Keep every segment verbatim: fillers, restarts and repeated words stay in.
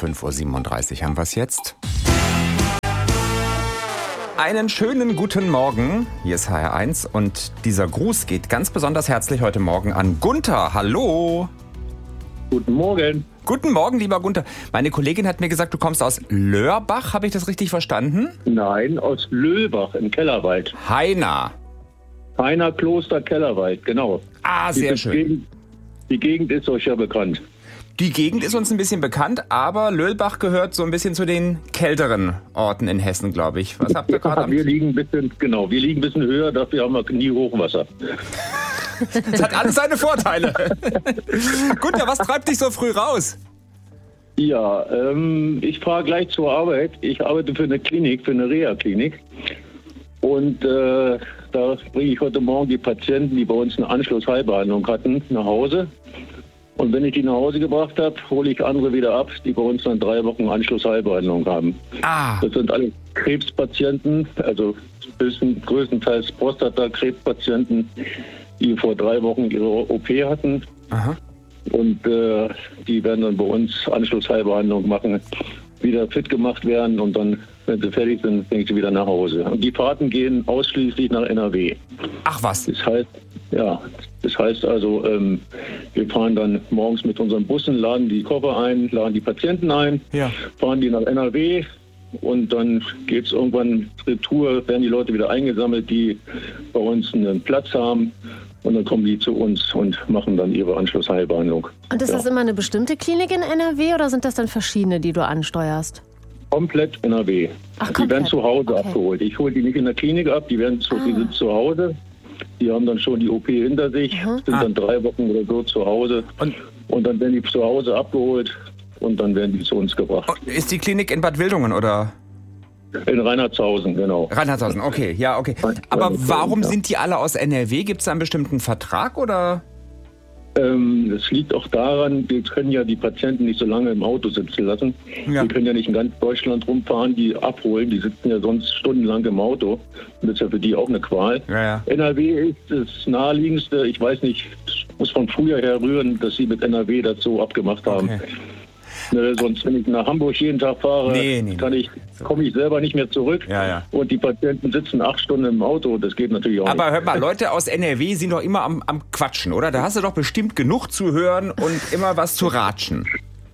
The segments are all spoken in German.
fünf Uhr siebenunddreißig haben wir es jetzt. Einen schönen guten Morgen, hier ist H R eins und dieser Gruß geht ganz besonders herzlich heute Morgen an Gunther. Hallo! Guten Morgen. Guten Morgen, lieber Gunther. Meine Kollegin hat mir gesagt, du kommst aus Lörbach, habe ich das richtig verstanden? Nein, aus Löhlbach im Kellerwald. Heina. Heiner Kloster Kellerwald, genau. Ah, sehr die schön. Gegend, die Gegend ist euch ja bekannt. Die Gegend ist uns ein bisschen bekannt, aber Löhlbach gehört so ein bisschen zu den kälteren Orten in Hessen, glaube ich. Was habt ihr gerade? Ja, wir liegen ein bisschen, genau, wir liegen ein bisschen höher, dafür haben wir nie Hochwasser. Das hat alles seine Vorteile. Gunther, was treibt dich so früh raus? Ja, ähm, ich fahre gleich zur Arbeit. Ich arbeite für eine Klinik, für eine Reha-Klinik. Und äh, da bringe ich heute Morgen die Patienten, die bei uns eine Anschlussheilbehandlung hatten, nach Hause. Und wenn ich die nach Hause gebracht habe, hole ich andere wieder ab, die bei uns dann drei Wochen Anschlussheilbehandlung haben. Ah. Das sind alle Krebspatienten, also größtenteils Prostatakrebspatienten, die vor drei Wochen ihre O P hatten. Aha. Und äh, die werden dann bei uns Anschlussheilbehandlung machen, wieder fit gemacht werden und dann, wenn sie fertig sind, bringen sie wieder nach Hause. Und die Fahrten gehen ausschließlich nach N R W. Ach was. Das heißt, ja, das heißt also, ähm, wir fahren dann morgens mit unseren Bussen, laden die Koffer ein, laden die Patienten ein, Ja. fahren die nach N R W und dann geht es irgendwann Retour, werden die Leute wieder eingesammelt, die bei uns einen Platz haben. Und dann kommen die zu uns und machen dann ihre Anschlussheilbehandlung. Und ist ja. das immer eine bestimmte Klinik in N R W oder sind das dann verschiedene, die du ansteuerst? Komplett N R W. Ach, die komplett. werden zu Hause Okay. abgeholt. Ich hole die nicht in der Klinik ab, die werden zu, Ah. die sind zu Hause. Die haben dann schon die O P hinter sich, Mhm. sind Ah. dann drei Wochen oder so zu Hause. Und- Und dann werden die zu Hause abgeholt und dann werden die zu uns gebracht. Ist die Klinik in Bad Wildungen oder In Reinhardshausen, genau. Reinhardshausen? Okay, ja, okay. Aber warum sind die alle aus N R W? Gibt es da einen bestimmten Vertrag oder? Ähm, das liegt auch daran, wir können ja die Patienten nicht so lange im Auto sitzen lassen. Ja. Wir können ja nicht in ganz Deutschland rumfahren, die abholen. Die sitzen ja sonst stundenlang im Auto. Und das ist ja für die auch eine Qual. Ja, ja. N R W ist das naheliegendste. Ich weiß nicht, das muss von früher her rühren, dass sie mit N R W das so abgemacht haben. Okay. Ne, sonst, wenn ich nach Hamburg jeden Tag fahre, Nee, nee, kann ich, komme ich selber nicht mehr zurück. Ja, ja. Und die Patienten sitzen acht Stunden im Auto. Das geht natürlich auch Aber nicht. hör mal, Leute aus N R W sind doch immer am, am Quatschen, oder? Da hast du doch bestimmt genug zu hören und immer was zu ratschen.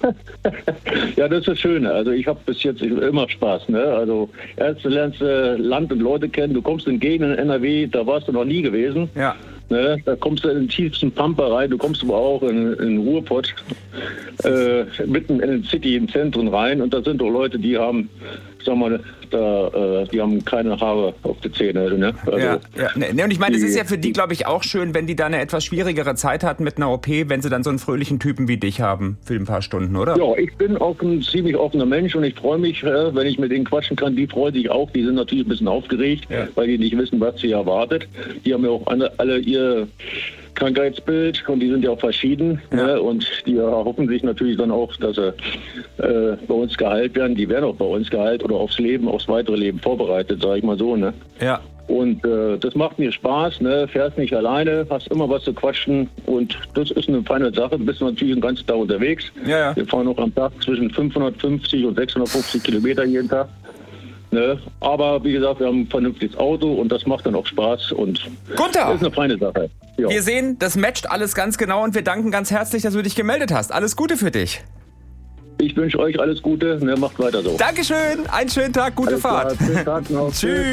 Ja, das ist das Schöne. Also ich habe bis jetzt immer Spaß. Ne? Also erst lernst du Land und Leute kennen. Du kommst in Gegenden in N R W, da warst du noch nie gewesen. Ja. Ne? Da kommst du in den tiefsten Pampa rein. Du kommst aber auch in, in Ruhrpott, äh, mitten in den City, im Zentrum rein. Und da sind doch Leute, die haben, sag mal, da, äh, die haben keine Haare auf die Zähne. Ne? Also, Ja, ja. Ne, und ich meine, es die- ist ja für die, glaube ich, auch schön, wenn die da eine etwas schwierigere Zeit hatten mit einer O P, wenn sie dann so einen fröhlichen Typen wie dich haben für ein paar Stunden, oder? Ja, ich bin auch ein ziemlich offener Mensch und ich freue mich, äh, wenn ich mit denen quatschen kann. Die freuen sich auch. Die sind natürlich ein bisschen aufgeregt, Ja. weil die nicht wissen, was sie erwartet. Die haben ja auch alle, alle ihr Krankheitsbild und die sind ja auch verschieden. Ja. Ne? Und die erhoffen sich natürlich dann auch, dass sie äh, bei uns geheilt werden. Die werden auch bei uns geheilt oder aufs Leben, aufs weitere Leben vorbereitet, sage ich mal so. Ne? Ja. Und äh, das macht mir Spaß, ne? Fährst nicht alleine, hast immer was zu quatschen und das ist eine feine Sache. Du bist natürlich den ganzen Tag unterwegs. Ja, ja. Wir fahren auch am Tag zwischen fünfhundertfünfzig und sechshundertfünfzig Kilometer jeden Tag. Ne? Aber wie gesagt, wir haben ein vernünftiges Auto und das macht dann auch Spaß und Gunther! das ist eine feine Sache. Ja. Wir sehen, das matcht alles ganz genau und wir danken ganz herzlich, dass du dich gemeldet hast. Alles Gute für dich. Ich wünsche euch alles Gute, ne? Macht weiter so. Dankeschön, einen schönen Tag, gute Alles klar, Fahrt. schönen Tag noch. Tschüss.